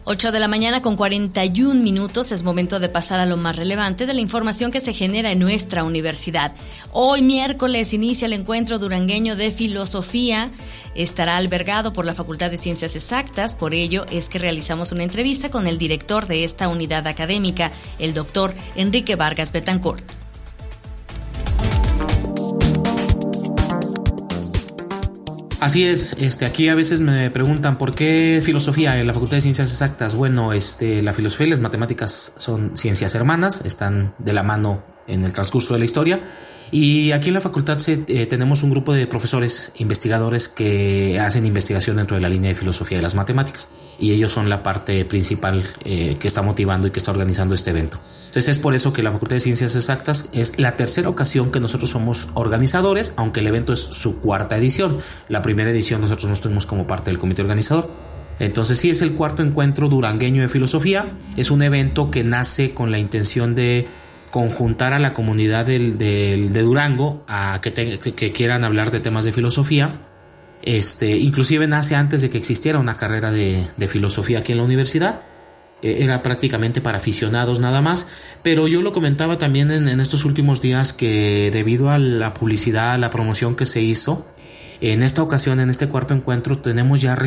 8 de la mañana con 41 minutos, es momento de pasar a lo más relevante de la información que se genera en nuestra universidad. Hoy miércoles inicia el encuentro durangueño de filosofía. Estará albergado por la Facultad de Ciencias Exactas, por ello es que realizamos una entrevista con el director de esta unidad académica, el doctor Enrique Vargas Betancourt. Así es, aquí a veces me preguntan ¿por qué filosofía en la Facultad de Ciencias Exactas? Bueno, la filosofía y las matemáticas son ciencias hermanas, están de la mano en el transcurso de la historia. Y aquí en la facultad tenemos un grupo de profesores investigadores que hacen investigación dentro de la línea de filosofía de las matemáticas, y ellos son la parte principal que está motivando y que está organizando este evento. Entonces es por eso que la Facultad de Ciencias Exactas es la tercera ocasión que nosotros somos organizadores, aunque el evento es su cuarta edición. La primera edición nosotros no estuvimos como parte del comité organizador. Entonces sí, es el cuarto encuentro durangueño de filosofía. Es un evento que nace con la intención de conjuntar a la comunidad de Durango a que quieran hablar de temas de filosofía. Inclusive nace antes de que existiera una carrera de filosofía aquí en la universidad. Era prácticamente para aficionados nada más, pero yo lo comentaba también en estos últimos días que debido a la publicidad, a la promoción que se hizo, en esta ocasión, en este cuarto encuentro, tenemos ya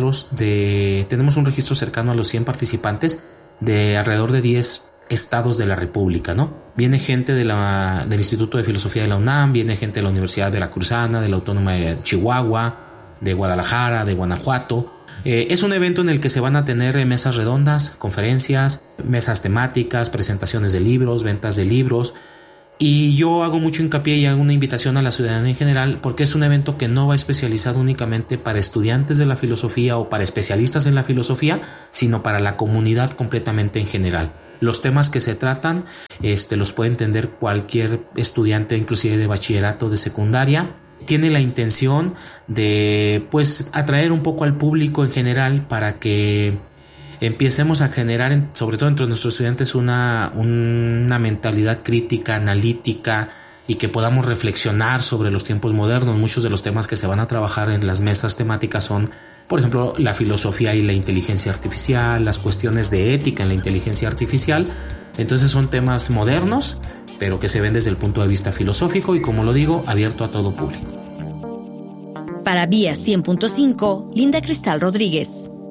tenemos un registro cercano a los 100 participantes de alrededor de 10 estados de la República, ¿no? Viene gente del Instituto de Filosofía de la UNAM, viene gente de la Universidad Veracruzana, de la Autónoma de Chihuahua, de Guadalajara, de Guanajuato. Es un evento en el que se van a tener mesas redondas, conferencias, mesas temáticas, presentaciones de libros, ventas de libros. Y yo hago mucho hincapié y hago una invitación a la ciudadanía en general, porque es un evento que no va especializado únicamente para estudiantes de la filosofía o para especialistas en la filosofía, sino para la comunidad completamente en general. Los temas que se tratan los puede entender cualquier estudiante, inclusive de bachillerato, de secundaria. Tiene la intención de atraer un poco al público en general para que empecemos a generar, sobre todo entre nuestros estudiantes, una mentalidad crítica, analítica, y que podamos reflexionar sobre los tiempos modernos. Muchos de los temas que se van a trabajar en las mesas temáticas son, por ejemplo, la filosofía y la inteligencia artificial, las cuestiones de ética en la inteligencia artificial. Entonces son temas modernos, pero que se ven desde el punto de vista filosófico y, como lo digo, abierto a todo público. Para Vía 100.5, Linda Cristal Rodríguez.